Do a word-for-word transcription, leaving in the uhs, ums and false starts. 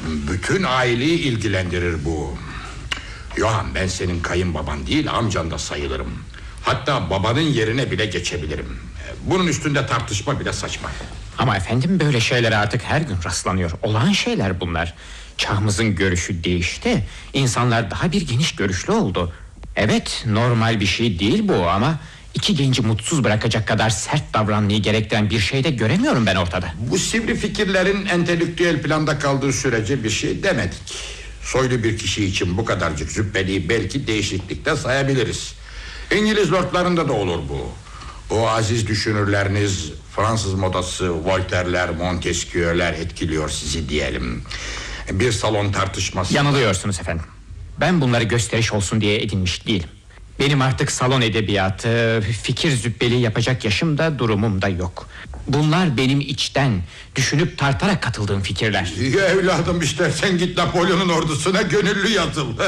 Bütün aileyi ilgilendirir bu. Johann, ben senin kayınbaban değil, amcan da sayılırım. Hatta babanın yerine bile geçebilirim. Bunun üstünde tartışma bile saçma. Ama efendim, böyle şeylere artık her gün rastlanıyor. Olağan şeyler bunlar. Çağımızın görüşü değişti. İnsanlar daha bir geniş görüşlü oldu. Evet, normal bir şey değil bu ama iki genci mutsuz bırakacak kadar sert davranmayı gerektiren bir şey de göremiyorum ben ortada. Bu sivri fikirlerin entelektüel planda kaldığı sürece bir şey demedik. Soylu bir kişi için bu kadarcık züppeliği belki değişiklikte sayabiliriz. İngiliz lordlarında da olur bu. O aziz düşünürleriniz, Fransız modası, Voltaire'ler, Montesquieu'ler etkiliyor sizi diyelim. Bir salon tartışması... Yanılıyorsunuz efendim. Ben bunları gösteriş olsun diye edinmiş değilim. Benim artık salon edebiyatı, fikir züppeliği yapacak yaşım da durumum da yok. Bunlar benim içten, düşünüp tartarak katıldığım fikirler. Ya evladım, istersen git Napolyon'un ordusuna gönüllü yazıl.